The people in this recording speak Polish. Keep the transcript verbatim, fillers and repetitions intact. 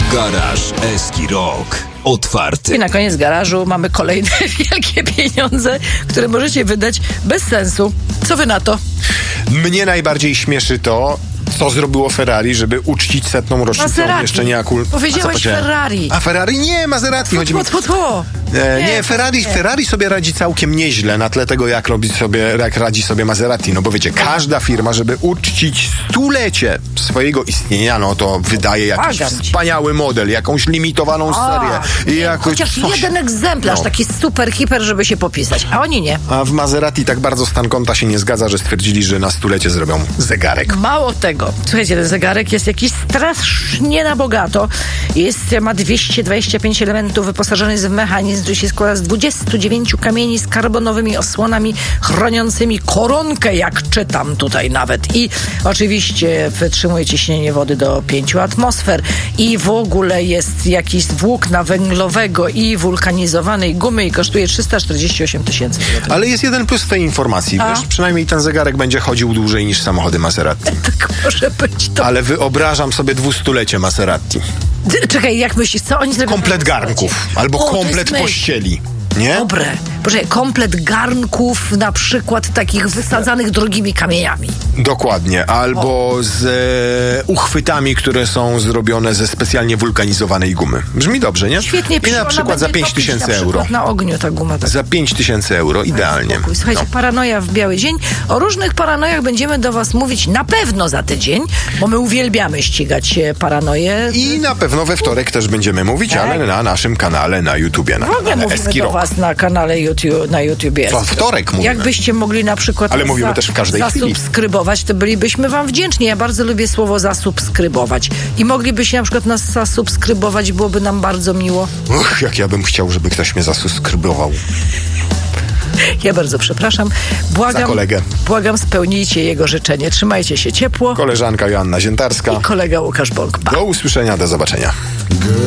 Garaż Eski Rock. Otwarty. I na koniec garażu mamy kolejne wielkie pieniądze, które możecie wydać bez sensu. Co wy na to? Mnie najbardziej śmieszy to, co zrobiło Ferrari, żeby uczcić setną rocznicę umieszczenia kul... Powiedziałeś A Ferrari. A Ferrari? Nie, Maserati. Chodzi mi... Tło, tło, tło. E, nie, Nie, Ferrari, nie. Ferrari sobie radzi całkiem nieźle na tle tego, jak, robi sobie, jak radzi sobie Maserati. No bo wiecie, każda firma, żeby uczcić stulecie swojego istnienia, no to wydaje jakiś Błagam cię. wspaniały model, jakąś limitowaną serię. I nie, jakoś chociaż coś... jeden egzemplarz, No. taki super, hiper, żeby się popisać. A oni nie. A w Maserati tak bardzo stan konta się nie zgadza, że stwierdzili, że na stulecie zrobią zegarek. Mało tego. Słuchajcie, ten zegarek jest jakiś strasznie na bogato. Jest, ma dwieście dwadzieścia pięć elementów, wyposażony jest w mechanizm, który się składa z dwudziestu dziewięciu kamieni z karbonowymi osłonami chroniącymi koronkę, jak czytam tutaj nawet. I oczywiście wytrzymuje ciśnienie wody do pięciu atmosfer. I w ogóle jest jakiś z włókna węglowego i wulkanizowanej gumy i kosztuje trzysta czterdzieści osiem tysięcy złotych. Ale jest jeden plus tej informacji, A? wiesz? Przynajmniej ten zegarek będzie chodził dłużej niż samochody Maserati. Tak może być to. Ale wyobrażam sobie dwustulecie Maserati. D- Czekaj, jak myślisz, co oni zrobią? Komplet garnków. Albo O, to komplet jest myśl. pościeli. Nie? Dobre. Poczekaj, komplet garnków, na przykład takich wysadzanych drogimi kamieniami. Dokładnie. Albo z e, uchwytami, które są zrobione ze specjalnie wulkanizowanej gumy. Brzmi dobrze, nie? Świetnie. I na ona przykład za będzie pięć topić tysięcy na euro. przykład na ogniu ta guma. Tak. Za pięć tysięcy euro. Idealnie. Spokój. Słuchajcie, No. paranoja w biały dzień. O różnych paranojach będziemy do was mówić na pewno za tydzień, bo my uwielbiamy ścigać e, paranoję. I na pewno we wtorek też będziemy mówić, Tak. ale na naszym kanale na YouTubie, na W ogóle kanale mówimy Eski do Rock. was na kanale YouTube, na YouTubie. To wtorek mówimy. Jakbyście mogli na przykład Ale nas mówimy też w każdej chwili. zasubskrybować, to bylibyśmy wam wdzięczni. Ja bardzo lubię słowo zasubskrybować. I moglibyście na przykład nas zasubskrybować, byłoby nam bardzo miło. Uch, jak ja bym chciał, żeby ktoś mnie zasubskrybował. Ja bardzo przepraszam. Błagam, Za kolegę. błagam, spełnijcie jego życzenie. Trzymajcie się ciepło. Koleżanka Joanna Ziętarska. I kolega Łukasz Bąk. Pa. Do usłyszenia, do zobaczenia.